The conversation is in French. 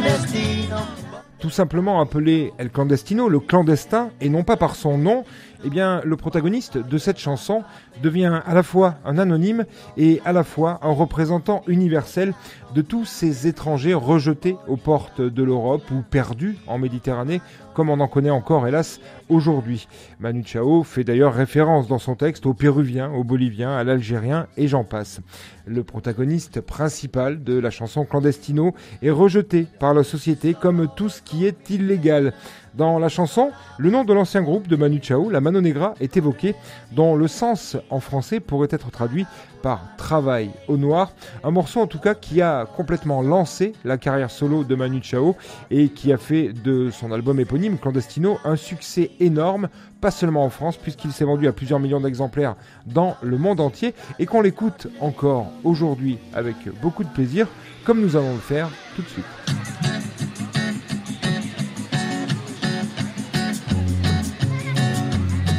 Tout simplement appelé El Clandestino, le clandestin, et non pas par son nom, eh bien, le protagoniste de cette chanson devient à la fois un anonyme et à la fois un représentant universel de tous ces étrangers rejetés aux portes de l'Europe ou perdus en Méditerranée, comme on en connaît encore, hélas, aujourd'hui. Manu Chao fait d'ailleurs référence dans son texte aux Péruviens, aux Boliviens, à l'Algérien et j'en passe. Le protagoniste principal de la chanson Clandestino est rejeté par la société comme tout ce qui est illégal. Dans la chanson, le nom de l'ancien groupe de Manu Chao, la Mano Negra, est évoqué, dont le sens en français pourrait être traduit par travail au noir. Un morceau en tout cas qui a complètement lancé la carrière solo de Manu Chao et qui a fait de son album éponyme Clandestino un succès énorme, pas seulement en France puisqu'il s'est vendu à plusieurs millions d'exemplaires dans le monde entier et qu'on l'écoute encore aujourd'hui avec beaucoup de plaisir comme nous allons le faire tout de suite.